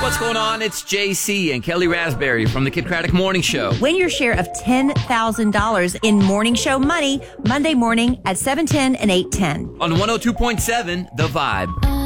what's going on? It's JC and Kelly Raspberry from the Kid Craddock Morning Show. Win your share of $10,000 in Morning Show money Monday morning at 7:10 and 8:10. On 102.7, The Vibe.